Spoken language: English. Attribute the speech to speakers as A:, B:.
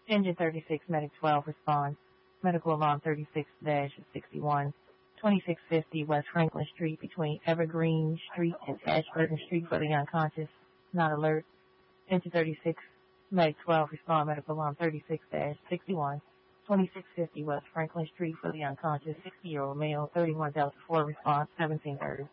A: Engine 36, Medic 12 responds. Medical alarm 36-61. 2650 West Franklin Street between Evergreen Street and Ashburton Street for the unconscious. Not alert. Engine 36, Medic 12 respond. Medical alarm 36-61. 2650 West Franklin Street for the unconscious. 60-year-old male. 31 Delta 4 response. 1730.